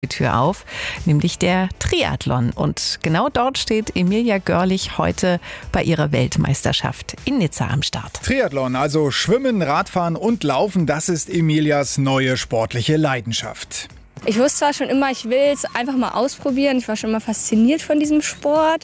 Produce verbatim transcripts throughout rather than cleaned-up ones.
die Tür auf, nämlich der Triathlon. Und genau dort steht Emilia Görlich heute bei ihrer Weltmeisterschaft in Nizza am Start. Triathlon, also Schwimmen, Radfahren und Laufen, das ist Emilias neue sportliche Leidenschaft. Ich wusste zwar schon immer, ich will es einfach mal ausprobieren. Ich war schon immer fasziniert von diesem Sport.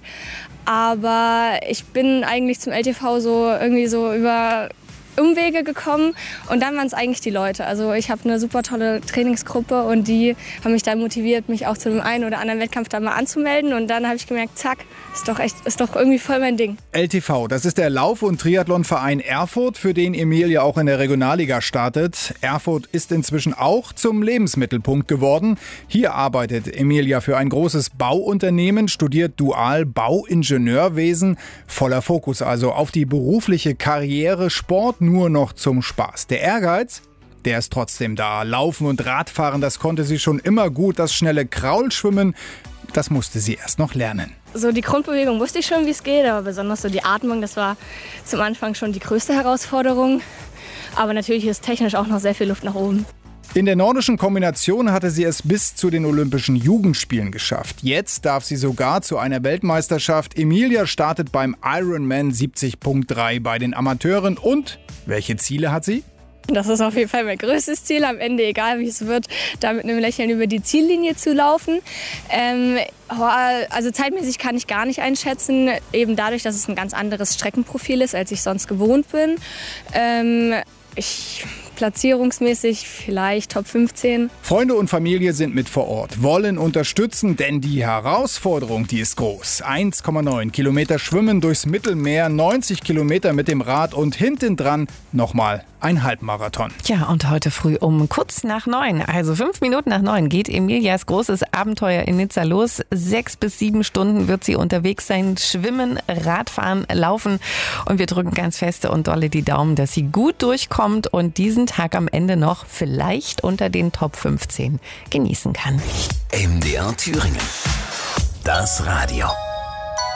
Aber ich bin eigentlich zum L T V so irgendwie so über Umwege gekommen und dann waren es eigentlich die Leute. Also ich habe eine super tolle Trainingsgruppe und die haben mich dann motiviert, mich auch zu dem einen oder anderen Wettkampf da mal anzumelden und dann habe ich gemerkt, zack, ist doch echt, ist doch irgendwie voll mein Ding. L T V, das ist der Lauf- und Triathlonverein Erfurt, für den Emilia auch in der Regionalliga startet. Erfurt ist inzwischen auch zum Lebensmittelpunkt geworden. Hier arbeitet Emilia für ein großes Bauunternehmen, studiert dual Bauingenieurwesen. Voller Fokus also auf die berufliche Karriere, Sport nur noch zum Spaß. Der Ehrgeiz, der ist trotzdem da. Laufen und Radfahren, das konnte sie schon immer gut. Das schnelle Kraulschwimmen, das musste sie erst noch lernen. So die Grundbewegung wusste ich schon, wie es geht, aber besonders so die Atmung, das war zum Anfang schon die größte Herausforderung. Aber natürlich ist technisch auch noch sehr viel Luft nach oben. In der nordischen Kombination hatte sie es bis zu den Olympischen Jugendspielen geschafft. Jetzt darf sie sogar zu einer Weltmeisterschaft. Emilia startet beim Ironman siebzig Komma drei bei den Amateuren. Und welche Ziele hat sie? Das ist auf jeden Fall mein größtes Ziel, am Ende, egal wie es wird, da mit einem Lächeln über die Ziellinie zu laufen. Ähm, also zeitmäßig kann ich gar nicht einschätzen, eben dadurch, dass es ein ganz anderes Streckenprofil ist, als ich sonst gewohnt bin. Ähm, ich platzierungsmäßig vielleicht Top fünfzehn. Freunde und Familie sind mit vor Ort, wollen unterstützen, denn die Herausforderung, die ist groß. eins Komma neun Kilometer schwimmen durchs Mittelmeer, neunzig Kilometer mit dem Rad und hinten dran nochmal ein Halbmarathon. Ja, und heute früh um kurz nach neun, also fünf Minuten nach neun, geht Emilias großes Abenteuer in Nizza los. Sechs bis sieben Stunden wird sie unterwegs sein, schwimmen, Radfahren, laufen. Und wir drücken ganz feste und dolle die Daumen, dass sie gut durchkommt und diesen Tag am Ende noch vielleicht unter den Top fünfzehn genießen kann. M D R Thüringen. Das Radio.